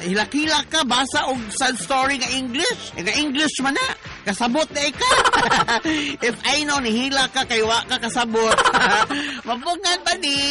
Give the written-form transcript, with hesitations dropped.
hilak-hilak ka, basa og sad story nga English. Nga English man na. Kasabot na ika. If I know, nihila ka, kay wa ka kasabot. Mapungan pa ni.